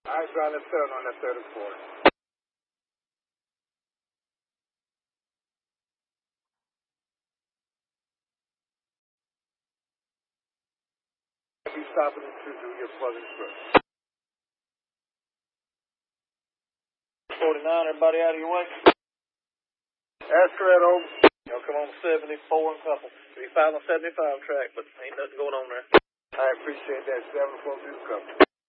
I was driving the 7 on that 34. Be stopping to do your plug-in trip. 49, everybody out of your way? That's correct, over. Y'all come on 74 and couple. We filed on 75 track, but ain't nothing going on there. I appreciate that. 7 4 couple.